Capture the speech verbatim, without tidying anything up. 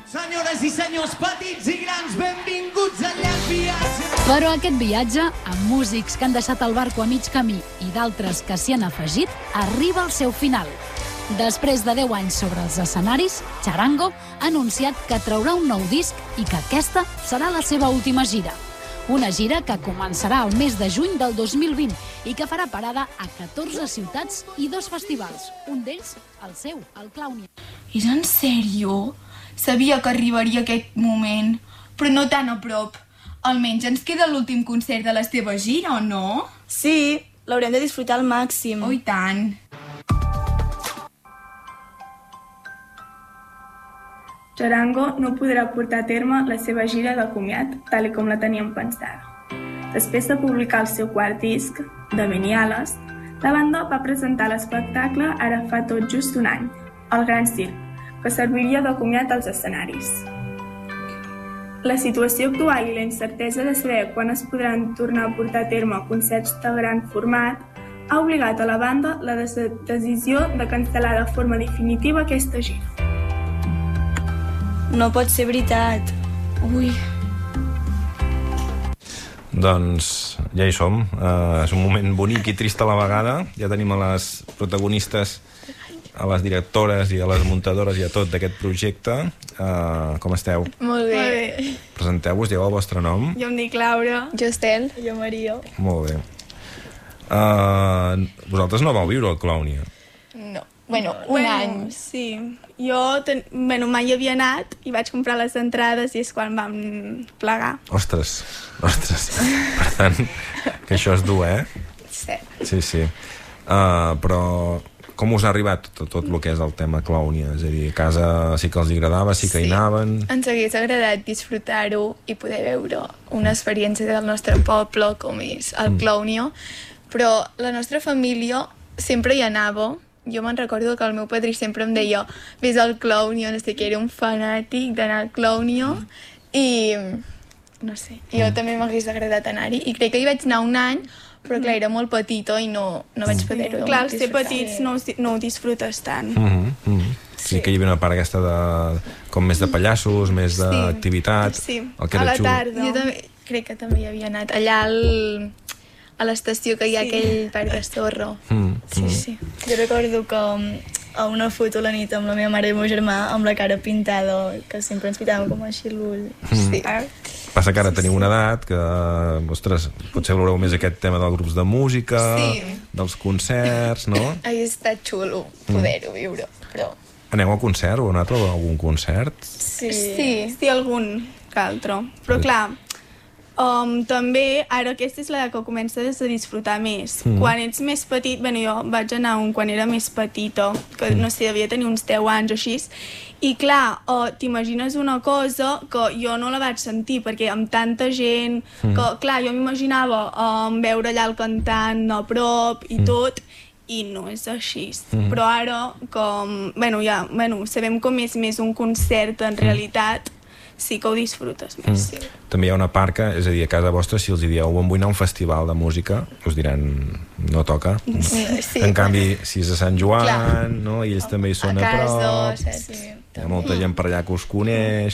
Senyores i senyors, petits i grans, benvinguts al llarg viatge. Però aquest viatge, amb músics que han deixat el barco a mig camí i d'altres que s'hi han afegit, arriba al seu final. Després de deu anys sobre els escenaris, Txarango ha anunciat que traurà un nou disc i que aquesta serà la seva última gira. Una gira que començarà el mes de juny del dos mil vint i que farà parada a catorze ciutats i dos festivals. Un d'ells, el seu, el Clownia. És en sèrio? Sabia que arribaria aquest moment, però no tan a prop. Almenys ens queda l'últim concert de la teva gira, o no? Sí, l'haurem de disfrutar al màxim. Oh, i tant. Txarango no podrà portar a terme la seva gira de comiat tal com la teníem pensada. Després de publicar el seu quart disc, De Beniales, la banda va presentar l'espectacle ara fa tot just un any, el Gran Circ, que serviria de comiat als escenaris. La situació actual i la incertesa de saber quan es podran tornar a portar a terme concerts de gran format ha obligat a la banda la decisió de cancel·lar de forma definitiva aquesta gira. No pot ser veritat. Ui. Doncs ja hi som. Uh, és un moment bonic i trist a la vegada. Ja tenim a les protagonistes, a les directores i a les muntadores i a tot d'aquest projecte. Uh, com esteu? Molt bé. Molt bé. Presenteu-vos, digueu el vostre nom. Jo em dic Laura. Jo Estel. Jo Maria. Molt bé. Uh, vosaltres no vau viure al Clownia? No. Bueno, un bueno, any. Sí. Jo ten... bueno, mai havia anat i vaig comprar les entrades i és quan vam plegar. Ostres, ostres. Per tant, que això és dur, eh? Sí. Sí, sí. Uh, però com us ha arribat tot, tot el que és el tema Clownia? És a dir, a casa sí que els agradava, sí que sí. hi anaven... Ens hagués agradat disfrutar-ho i poder veure una experiència del nostre poble com és el mm. Clownia, però la nostra família sempre hi anava. Jo me'n recordo que el meu padrí sempre em deia ves al Clownia, no sé què, era un fanàtic d'anar al Clownia i no sé, jo mm. també m'hagués agradat anar-hi i crec que hi vaig anar un any, però clar, era molt petita i no, no vaig poder-ho sí. Clar, els ser petits no, no ho disfrutes tant. Mm -hmm, mm -hmm. Sí. sí que hi havia una part aquesta de com més de pallassos, més d'activitat. Sí, el que a era la xulo. tarda. Jo també, crec que també hi havia anat allà al... a l'estació que hi ha sí. aquell parc de sorra. Mm, sí, mm. sí. Jo recordo que a una foto la nit amb la meva mare i el meu germà amb la cara pintada, que sempre ens pintàvem com així l'ull. Mm. Sí. Passa que ara sí, teniu sí. una edat que, ostres, potser veureu més aquest tema dels grups de música, sí. dels concerts, no? Hauria estat xulo poder-ho viure, però... Aneu a concert o heu anat a algun concert? Sí, sí, sí algun que altre. Però clar, Um, també, ara aquesta és la que comences a disfrutar més. Mm. Quan ets més petit, bueno, jo vaig anar un quan era més petita, que no sé, devia tenir uns deu anys o així, i clar, uh, t'imagines una cosa que jo no la vaig sentir, perquè amb tanta gent, mm. que clar, jo m'imaginava um, veure allà el cantant a prop i mm. tot, i no és així. Mm. Però ara, com, bueno, ja, bueno, sabem com és més un concert en mm. realitat, sí que ho disfrutes més. Mm. Sí. També hi ha una part que, és a dir, a casa vostra, si els dieu vull anar a un festival de música, us diran no toca. Sí, sí. En canvi, si és a Sant Joan, no? I ells també hi són a, a prop. casa, sí, sí. Hi ha molta gent per allà que us coneix,